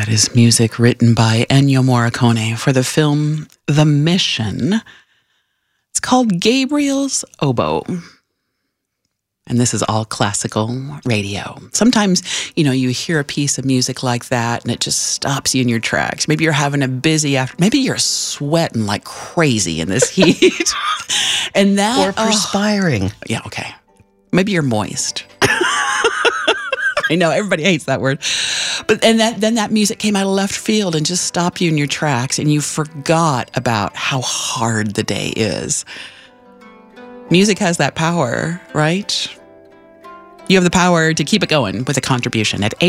That is music written by Ennio Morricone for the film The Mission. It's called Gabriel's Oboe. And this is all classical radio. Sometimes, you hear a piece of music like that and it just stops you in your tracks. Maybe you're having a busy maybe you're sweating like crazy in this heat. And that, or perspiring. Yeah, okay. Maybe you're moist. I know everybody hates that word. But then that music came out of left field and just stopped you in your tracks and you forgot about how hard the day is. Music has that power, right? You have the power to keep it going with a contribution at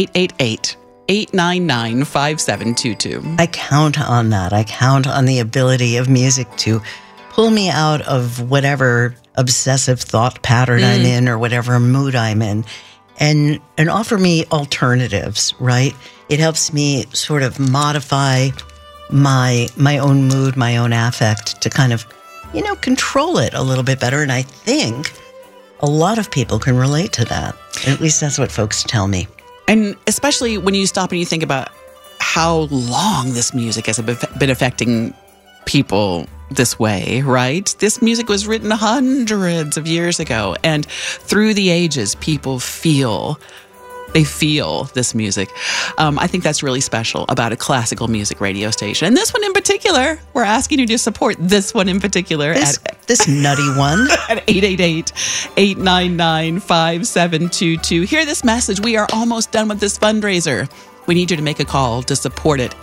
888-899-5722. I count on that. I count on the ability of music to pull me out of whatever obsessive thought pattern I'm in or whatever mood I'm in and offer me alternatives, right? It helps me sort of modify my own mood, my own affect to kind of, control it a little bit better. And I think a lot of people can relate to that. At least that's what folks tell me. And especially when you stop and you think about how long this music has been affecting people this way, right? This music was written hundreds of years ago. And through the ages, people feel this music. I think that's really special about a classical music radio station. And this one in particular, we're asking you to support this one in particular. This nutty one. At 888-899-5722. Hear this message. We are almost done with this fundraiser. We need you to make a call to support it.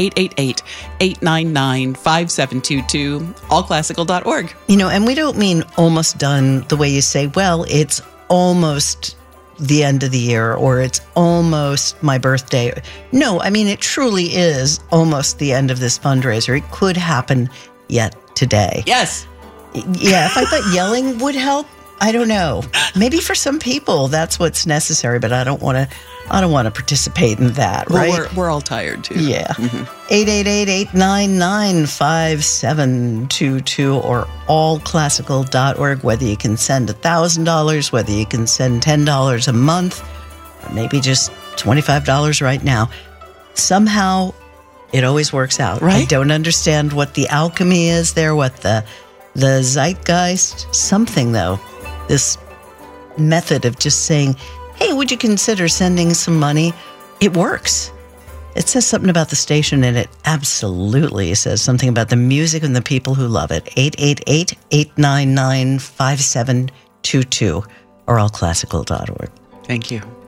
888-899-5722. allclassical.org. And we don't mean almost done the way you say, well, it's almost the end of the year or it's almost my birthday. No, I mean, it truly is almost the end of this fundraiser. It could happen yet today. Yes. Yeah, if I thought yelling would help, I don't know. Maybe for some people that's what's necessary, but I don't want to participate in that, right? Well, we're all tired too. Yeah. 888-899-5722 or allclassical.org, whether you can send $1,000, whether you can send $10 a month, or maybe just $25 right now. Somehow it always works out. Right? I don't understand what the alchemy is there, what the zeitgeist, something though, this method of just saying, hey, would you consider sending some money? It works. It says something about the station, and it absolutely says something about the music and the people who love it. 888-899-5722 or allclassical.org. Thank you.